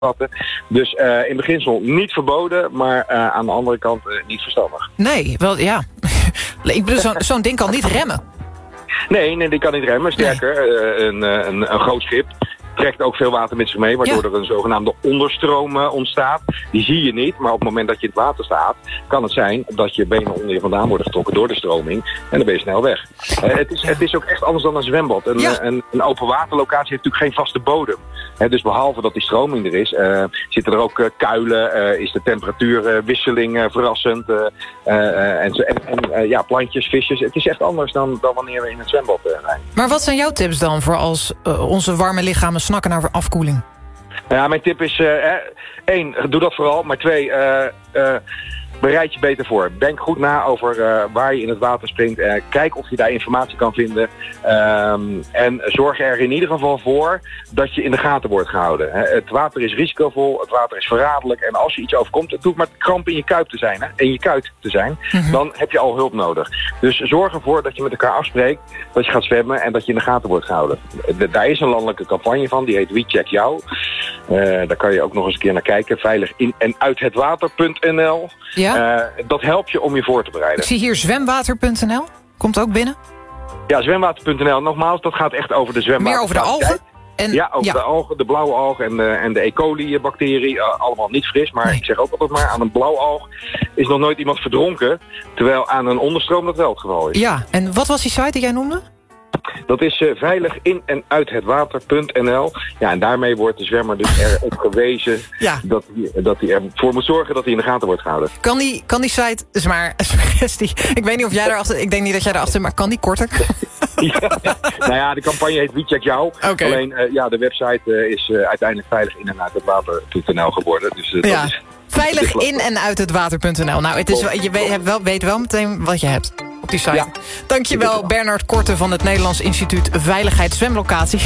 Dus in beginsel niet verboden, maar aan de andere kant niet verstandig. Nee, wel ja. Ik bedoel, zo'n ding kan niet remmen. Nee, die kan niet remmen. Sterker, een groot schip trekt ook veel water met zich mee, waardoor er een zogenaamde onderstroom ontstaat. Die zie je niet, maar op het moment dat je in het water staat, kan het zijn dat je benen onder je vandaan worden getrokken door de stroming en dan ben je snel weg. Het is ook echt anders dan een zwembad. Een open waterlocatie heeft natuurlijk geen vaste bodem. Dus behalve dat die stroming er is, zitten er ook kuilen, is de temperatuurwisseling verrassend en plantjes, visjes. Het is echt anders dan wanneer we in het zwembad zijn. Maar wat zijn jouw tips dan voor als onze warme lichamen snakken naar afkoeling? Ja, mijn tip is 1, doe dat vooral. Maar 2, bereid je beter voor. Denk goed na over waar je in het water springt. Kijk of je daar informatie kan vinden. En zorg er in ieder geval voor dat je in de gaten wordt gehouden. Het water is risicovol, het water is verraderlijk. En als je iets overkomt, het hoeft maar kramp in je kuip te zijn. In je kuit te zijn. Dan heb je al hulp nodig. Dus zorg ervoor dat je met elkaar afspreekt dat je gaat zwemmen en dat je in de gaten wordt gehouden. Daar is een landelijke campagne van, die heet We Check Jou. Daar kan je ook nog eens een keer naar kijken. Veilig in en uit het water.nl. Ja? Dat helpt je om je voor te bereiden. Ik zie hier zwemwater.nl. Komt ook binnen? Ja, zwemwater.nl. Nogmaals, dat gaat echt over de zwemwater. Meer over de algen? Over de algen, de blauwe alg en de E. coli-bacterie. Allemaal niet fris, maar ik zeg ook altijd maar, aan een blauwalg is nog nooit iemand verdronken. Terwijl aan een onderstroom dat wel het geval is. Ja, en wat was die site die jij noemde? Dat is veilig in en uit het water.nl. Ja, en daarmee wordt de zwemmer dus erop gewezen dat hij ervoor moet zorgen dat hij in de gaten wordt gehouden. Kan die site, dus maar een suggestie. Ik weet niet of jij daarachter, ik denk niet dat jij daarachter zit, maar kan die korter? Nou ja, de campagne heet We Check Jou. Okay. Alleen, de website is uiteindelijk veilig in en uit het water.nl geworden. Dus dat is veilig in en uit het water.nl. Nou, het is, je weet wel meteen wat je hebt op die site. Ja. Dankjewel, Bernard Korte van het Nederlands Instituut Veiligheid Zwemlocatie.